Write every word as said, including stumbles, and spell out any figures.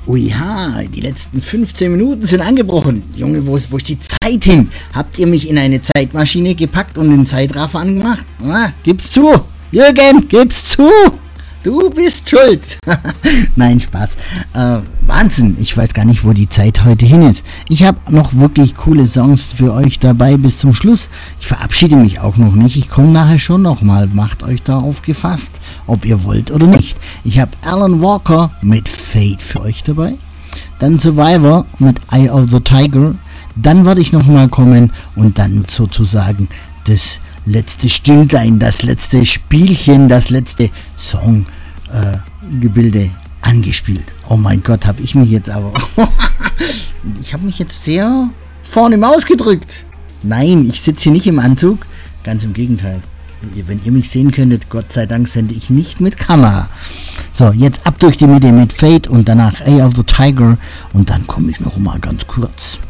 Ui, ha, die letzten fünfzehn Minuten sind angebrochen. Junge, wo ist, wo ist die Zeit hin? Habt ihr mich in eine Zeitmaschine gepackt und den Zeitraffer angemacht? Ah, gib's zu! Jürgen, gib's zu! Du bist schuld! Nein, Spaß. Äh, Wahnsinn, ich weiß gar nicht, wo die Zeit heute hin ist. Ich habe noch wirklich coole Songs für euch dabei bis zum Schluss. Ich verabschiede mich auch noch nicht. Ich komme nachher schon nochmal. Macht euch darauf gefasst, ob ihr wollt oder nicht. Ich habe Alan Walker mit Fate für euch dabei. Dann Survivor mit Eye of the Tiger. Dann werde ich nochmal kommen und dann sozusagen das letzte Stündlein, das letzte Spielchen, das letzte Songgebilde äh, angespielt. Oh mein Gott, habe ich mich jetzt aber... ich habe mich jetzt sehr vornehm ausgedrückt. Nein, ich sitze hier nicht im Anzug. Ganz im Gegenteil. Wenn ihr mich sehen könntet, Gott sei Dank sende ich nicht mit Kamera. So, jetzt ab durch die Mitte mit Fate und danach Eye of the Tiger. Und dann komme ich noch mal ganz kurz.